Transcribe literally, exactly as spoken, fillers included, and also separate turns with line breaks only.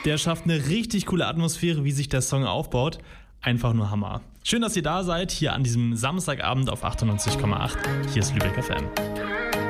Der schafft eine richtig coole Atmosphäre, wie sich der Song aufbaut. Einfach nur Hammer. Schön, dass ihr da seid, hier an diesem Samstagabend auf achtundneunzig Komma acht. Hier ist Lübeck F M.